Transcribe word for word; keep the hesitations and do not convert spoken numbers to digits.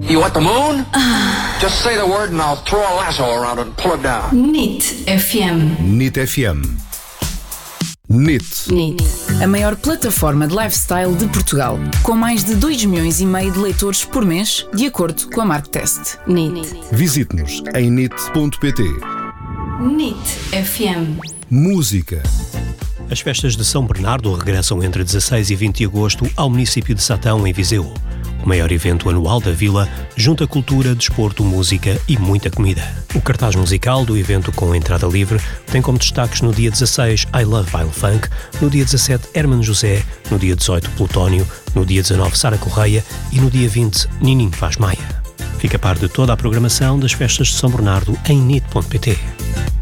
You want the moon? Just say the word and I'll throw a lasso around it and pull it down. N I T F M. N I T F M. N I T. N I T. A maior plataforma de lifestyle de Portugal, com mais de dois milhões e meio de leitores por mês, de acordo com a Marktest. N I T. Visite-nos em nit ponto pt. N I T F M. Música. As festas de São Bernardo regressam entre dezasseis e vinte de agosto ao município de Satão, em Viseu. O maior evento anual da vila junta cultura, desporto, música e muita comida. O cartaz musical do evento, com entrada livre, tem como destaques no dia dezasseis I Love Vile Funk, no dia dezassete Hermano José, no dia dezoito Plutónio, no dia dezanove Sara Correia e no dia vinte Nininho Vaz Maia. Fica a par de toda a programação das festas de São Bernardo em nit ponto pt.